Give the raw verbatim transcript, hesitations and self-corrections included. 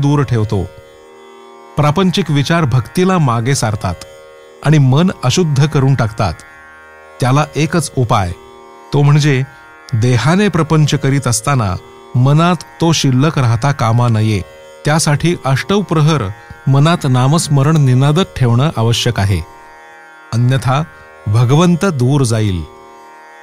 दूर ठेवतो. प्रापंचिक विचार भक्तीला मागे सारतात आणि मन अशुद्ध करून टाकतात. त्याला एकच उपाय, तो म्हणजे देहाने प्रपंच करीत असताना मनात तो शिल्लक राहता कामा नये. त्यासाठी अष्टौ प्रहर मनात नामस्मरण निनादत ठेवणं आवश्यक आहे. अन्यथा भगवंत दूर जाईल.